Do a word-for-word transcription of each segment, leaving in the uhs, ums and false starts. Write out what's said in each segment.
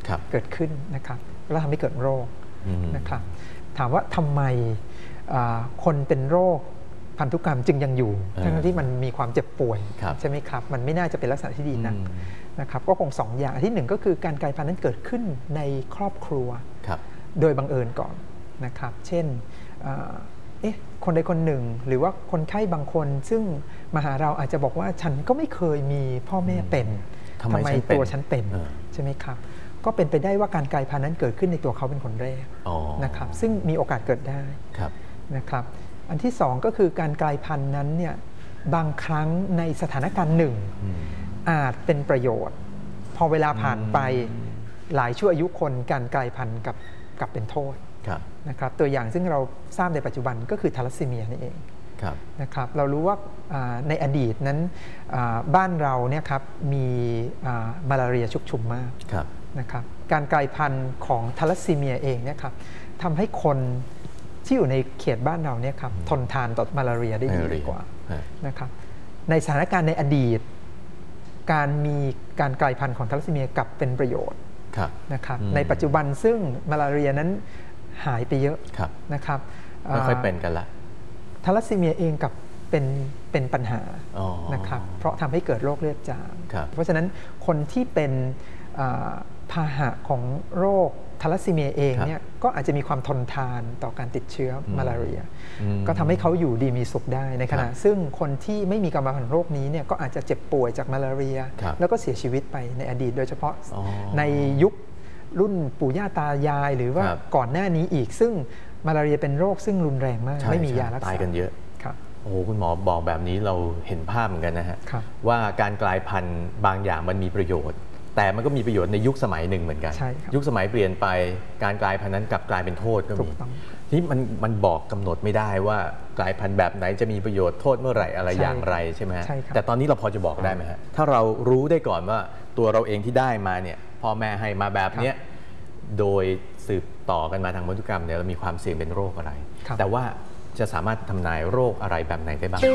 เกิดขึ้นนะครับแล้วทำให้เกิดโรคนะครับถามว่าทำไมคนเป็นโรคพันธุกรรมจึงยังอยู่ทั้งที่มันมีความเจ็บป่วยใช่ไหมครับมันไม่น่าจะเป็นลักษณะที่ดีนะนะครับก็คงสองอย่างที่หนึ่งก็คือการกลายพันธุ์นั้นเกิดขึ้นในครอบครัวโดยบังเอิญก่อนนะครับเช่นเอ๊ะคนใดคนหนึ่งหรือว่าคนไข้บางคนซึ่งมาหาเราอาจจะบอกว่าฉันก็ไม่เคยมีพ่อแม่เป็นทำไมตัวฉันเป็นใช่ไหมครับก็เป็นไปได้ว่าการกลายพันธุ์นั้นเกิดขึ้นในตัวเขาเป็นคนแรกนะครับซึ่งมีโอกาสเกิดได้นะครับอันที่สองก็คือการกลายพันธุ์นั้นเนี่ยบางครั้งในสถานการณ์หนึ่งอาจเป็นประโยชน์พอเวลาผ่านไปหลายชั่วอายุคนการกลายพันธุ์กับกับเป็นโทษนะครับตัวอย่างซึ่งเราทราบในปัจจุบันก็คือทาลัสซีเมียนี่เองนะครับเรารู้ว่าในอดีตนั้นบ้านเราเนี่ยครับมีมาลาเรียชุกชุมมากนะครับการกลายพันธุ์ของทาลัสซีเมียเองเนี่ยครับทำให้คนที่อยู่ในเขตบ้านเราเนี่ยครับทนทานต่อมาลาเรียได้ดีกว่านะครับในสถานการณ์ในอดีตการมีการกลายพันธุ์ของทาลัสซีเมียกลับเป็นประโยชน์นะครับในปัจจุบันซึ่งมาลาเรียนั้นหายไปเยอะนะครับไม่ค่อยเป็นกันละทาลัสซีเมียเองกับเป็นเป็นปัญหานะครับเพราะทำให้เกิดโรคเลือดจางเพราะฉะนั้นคนที่เป็นพาหะของโรคทาลัสซีเมียเองเนี่ยก็อาจจะมีความทนทานต่อการติดเชื้อมาลาเรียก็ทำให้เขาอยู่ดีมีสุขได้ในขณะซึ่งคนที่ไม่มีกรรมพันธุ์โรคนี้เนี่ยก็อาจจะเจ็บป่วยจากมาลาเรียแล้วก็เสียชีวิตไปในอดีตโดยเฉพาะในยุครุ่นปู่ย่าตายายหรือว่าก่อนหน้านี้อีกซึ่งมาลาเรียเป็นโรคซึ่งรุนแรงมากไม่มียารักษาตายกันเยอะโอ้โหคุณหมอบอกแบบนี้เราเห็นภาพเหมือนกันนะฮะว่าการกลายพันธุ์บางอย่างมันมีประโยชน์แต่มันก็มีประโยชน์ในยุคสมัยหนึ่งเหมือนกันยุคสมัยเปลี่ยนไปการกลายพันธุ์นั้นกลับกลายเป็นโทษก็มีที่มันมันบอกกำหนดไม่ได้ว่ากลายพันธุ์แบบไหนจะมีประโยชน์โทษเมื่อไหร่อะไรอย่างไรใช่ไหมแต่ตอนนี้เราพอจะบอกได้ไหมฮะถ้าเรารู้ได้ก่อนว่าตัวเราเองที่ได้มาเนี่ยพ่อแม่ให้มาแบบเนี้ยโดยสืบต่อกันมาทางพันธุกรรมเนี่ยเรามีความเสี่ยงเป็นโรคอะไรแต่ว่าจะสามารถทำนายโรคอะไรแบบไหนได้บ้าง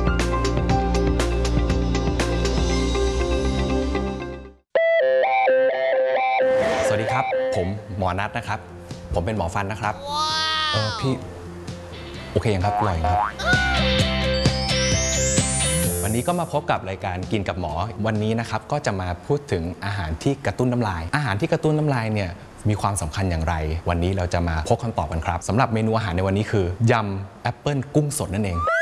สวัสดีครับผมหมอนัทนะครับผมเป็นหมอฟันนะครับเออพี่โอเคยังครับอร่อยครับวันนี้ก็มาพบกับรายการกินกับหมอวันนี้นะครับก็จะมาพูดถึงอาหารที่กระตุ้นน้ำลายอาหารที่กระตุ้นน้ำลายเนี่ยมีความสำคัญอย่างไรวันนี้เราจะมาพบคำตอบกันครับสำหรับเมนูอาหารในวันนี้คือยำแอปเปิลกุ้งสดนั่นเอง